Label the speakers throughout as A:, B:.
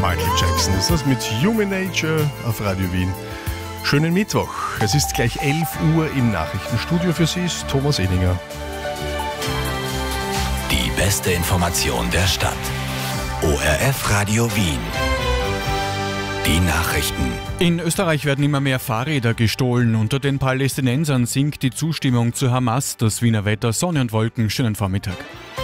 A: Michael Jackson ist das mit Human Nature auf Radio Wien. Schönen Mittwoch. Es ist gleich 11 Uhr im Nachrichtenstudio. Für Sie ist Thomas Edinger.
B: Die beste Information der Stadt. ORF Radio Wien. Die Nachrichten.
C: In Österreich werden immer mehr Fahrräder gestohlen. Unter den Palästinensern sinkt die Zustimmung zu Hamas. Das Wiener Wetter, Sonne und Wolken. Schönen Vormittag.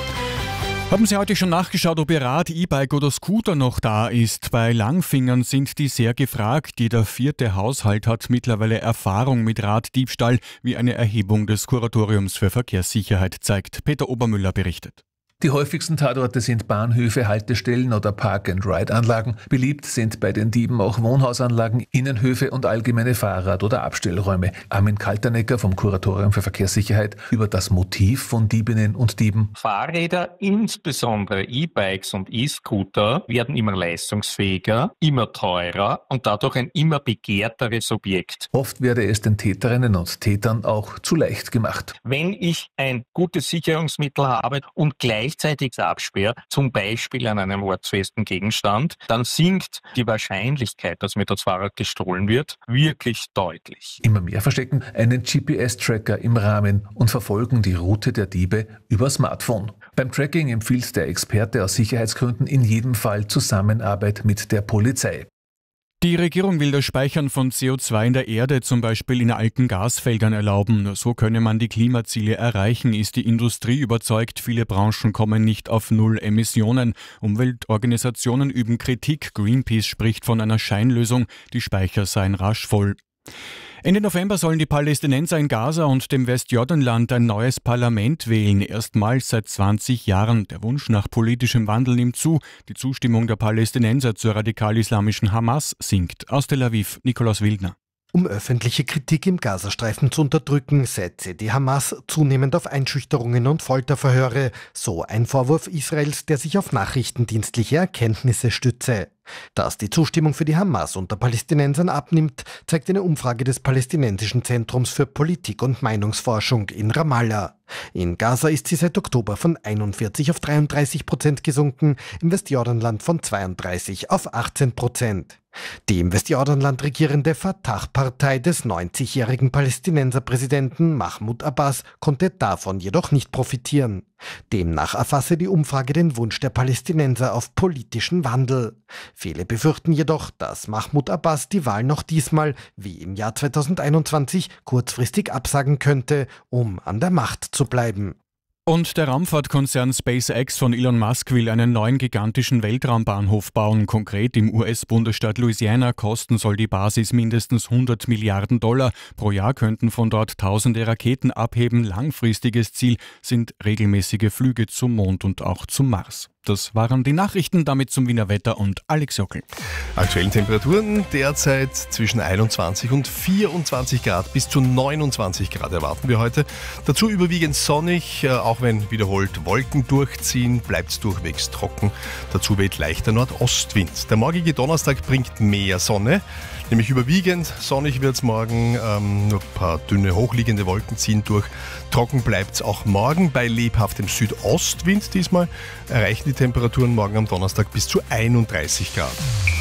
C: Haben Sie heute schon nachgeschaut, ob Ihr Rad, E-Bike oder Scooter noch da ist? Bei Langfingern sind die sehr gefragt. Jeder 4. Haushalt hat mittlerweile Erfahrung mit Raddiebstahl, wie eine Erhebung des Kuratoriums für Verkehrssicherheit zeigt. Peter Obermüller berichtet.
D: Die häufigsten Tatorte sind Bahnhöfe, Haltestellen oder Park-and-Ride-Anlagen. Beliebt sind bei den Dieben auch Wohnhausanlagen, Innenhöfe und allgemeine Fahrrad- oder Abstellräume. Armin Kaltenecker vom Kuratorium für Verkehrssicherheit über das Motiv von Diebinnen und Dieben.
E: Fahrräder, insbesondere E-Bikes und E-Scooter, werden immer leistungsfähiger, immer teurer und dadurch ein immer begehrteres Objekt.
D: Oft werde es den Täterinnen und Tätern auch zu leicht gemacht.
E: Wenn ich ein gutes Sicherungsmittel habe und gleichzeitig absperre, zum Beispiel an einem ortsfesten Gegenstand, dann sinkt die Wahrscheinlichkeit, dass mir das Fahrrad gestohlen wird, wirklich deutlich.
D: Immer mehr verstecken einen GPS-Tracker im Rahmen und verfolgen die Route der Diebe über Smartphone. Beim Tracking empfiehlt der Experte aus Sicherheitsgründen in jedem Fall Zusammenarbeit mit der Polizei.
C: Die Regierung will das Speichern von CO2 in der Erde, zum Beispiel in alten Gasfeldern, erlauben. Nur so könne man die Klimaziele erreichen, ist die Industrie überzeugt. Viele Branchen kommen nicht auf Null Emissionen. Umweltorganisationen üben Kritik. Greenpeace spricht von einer Scheinlösung. Die Speicher seien rasch voll. Ende November sollen die Palästinenser in Gaza und dem Westjordanland ein neues Parlament wählen. Erstmals seit 20 Jahren. Der Wunsch nach politischem Wandel nimmt zu. Die Zustimmung der Palästinenser zur radikal-islamischen Hamas sinkt. Aus Tel Aviv, Nikolaus Wildner.
F: Um öffentliche Kritik im Gazastreifen zu unterdrücken, setze die Hamas zunehmend auf Einschüchterungen und Folterverhöre. So ein Vorwurf Israels, der sich auf nachrichtendienstliche Erkenntnisse stütze. Dass die Zustimmung für die Hamas unter Palästinensern abnimmt, zeigt eine Umfrage des Palästinensischen Zentrums für Politik- und Meinungsforschung in Ramallah. In Gaza ist sie seit Oktober von 41 auf 33% gesunken, im Westjordanland von 32 auf 18%. Die im Westjordanland regierende Fatah-Partei des 90-jährigen Palästinenserpräsidenten Mahmoud Abbas konnte davon jedoch nicht profitieren. Demnach erfasse die Umfrage den Wunsch der Palästinenser auf politischen Wandel. Viele befürchten jedoch, dass Mahmoud Abbas die Wahl noch diesmal, wie im Jahr 2021, kurzfristig absagen könnte, um an der Macht zu bleiben.
C: Und der Raumfahrtkonzern SpaceX von Elon Musk will einen neuen gigantischen Weltraumbahnhof bauen. Konkret im US-Bundesstaat Louisiana. Kosten soll die Basis mindestens $100 Milliarden. Pro Jahr könnten von dort tausende Raketen abheben. Langfristiges Ziel sind regelmäßige Flüge zum Mond und auch zum Mars. Das waren die Nachrichten, damit zum Wiener Wetter und Alex Jockel.
A: Aktuellen Temperaturen derzeit zwischen 21 und 24 Grad bis zu 29 Grad erwarten wir heute. Dazu überwiegend sonnig, auch wenn wiederholt Wolken durchziehen, bleibt es durchwegs trocken. Dazu weht leichter Nordostwind. Der morgige Donnerstag bringt mehr Sonne, nämlich überwiegend sonnig wird es morgen. Nur ein paar dünne hochliegende Wolken ziehen durch. Trocken bleibt es auch morgen bei lebhaftem Südostwind diesmal. Erreichen die Temperaturen morgen am Donnerstag bis zu 31 Grad.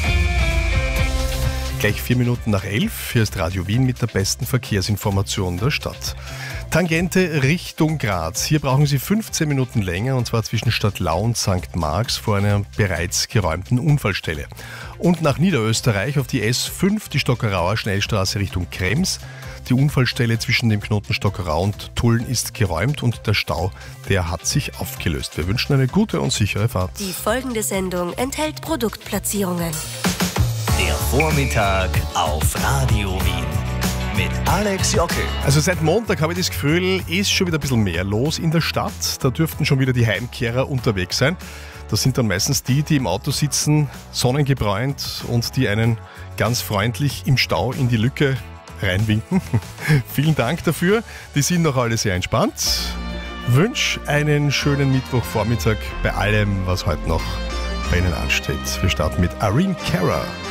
A: Gleich 4 Minuten nach 11. Hier ist Radio Wien mit der besten Verkehrsinformation der Stadt. Tangente Richtung Graz. Hier brauchen Sie 15 Minuten länger, und zwar zwischen Stadtlau und St. Marx vor einer bereits geräumten Unfallstelle. Und nach Niederösterreich auf die S5, die Stockerauer Schnellstraße Richtung Krems. Die Unfallstelle zwischen dem Knoten Stockerau und Tulln ist geräumt und der Stau, der hat sich aufgelöst. Wir wünschen eine gute und sichere Fahrt.
G: Die folgende Sendung enthält Produktplatzierungen.
B: Der Vormittag auf Radio Wien mit Alex Jockel.
A: Also seit Montag habe ich das Gefühl, ist schon wieder ein bisschen mehr los in der Stadt. Da dürften schon wieder die Heimkehrer unterwegs sein. Das sind dann meistens die im Auto sitzen, sonnengebräunt und die einen ganz freundlich im Stau in die Lücke reinwinken. Vielen Dank dafür. Die sind noch alle sehr entspannt. Wünsche einen schönen Mittwochvormittag bei allem, was heute noch bei Ihnen ansteht. Wir starten mit Irene Cara.